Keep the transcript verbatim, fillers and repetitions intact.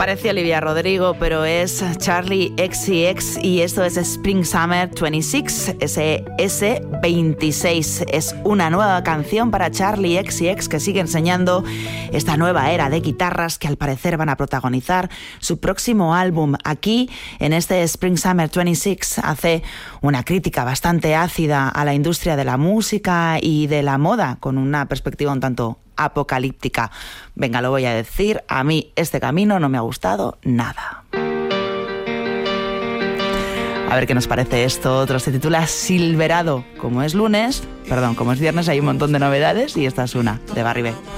Parece Olivia Rodrigo, pero es Charli X C X y esto es Spring Summer veintiséis, ese S veintiséis. Es una nueva canción para Charli X C X que sigue enseñando esta nueva era de guitarras que al parecer van a protagonizar su próximo álbum. Aquí, en este Spring Summer veintiséis, hace una crítica bastante ácida a la industria de la música y de la moda, con una perspectiva un tanto apocalíptica. Venga, lo voy a decir, a mí este camino no me ha gustado nada. A ver qué nos parece esto. Otro se titula Silverado. Como es lunes, perdón, como es viernes hay un montón de novedades y esta es una, de Barry B.